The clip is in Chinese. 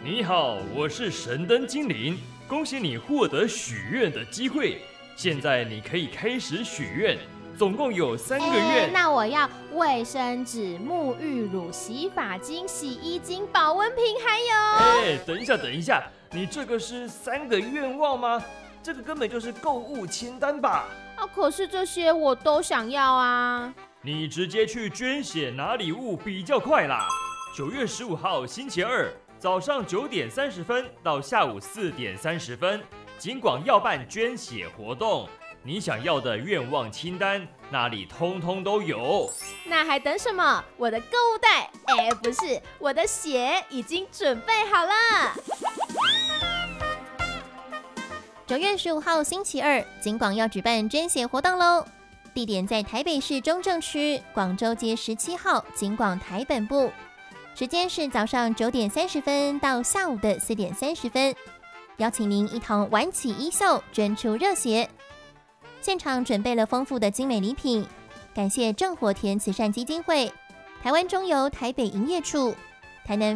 你好，我是神灯精灵，恭喜你获得许愿的机会。现在你可以开始许愿，总共有3个愿。 那我要卫生纸、沐浴乳、洗发精、洗衣精、保温瓶，还有…… 等一下，你这个是3个愿望吗？这个根本就是购物清单吧？ 可是这些我都想要啊。 你直接去捐血拿礼物比较快啦。9月15号星期二早上9点30分到下午4点30分，警广要办捐血活动。你想要的愿望清单，那里通通都有。 那还等什么？我的购物袋，不是，我的血已经准备好了。 9月15号星期二，警广要举办捐血活动喽！地点在台北市中正区广州街17号警广台本部，时间是早上9点30分到下午的4点30分。邀请您一同挽起衣袖，捐出热血。现场准备了丰富的精美礼品，感谢正火田慈善基金会、台湾中油台北营业处、台南